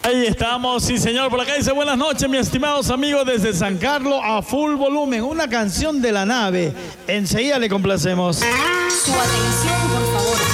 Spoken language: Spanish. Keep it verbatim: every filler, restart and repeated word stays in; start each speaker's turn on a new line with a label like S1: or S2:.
S1: Ahí estamos, sí señor, por acá dice buenas noches, mis estimados amigos desde San Carlos a full volumen, una canción de La Nave, enseguida le complacemos.
S2: Su atención, por favor.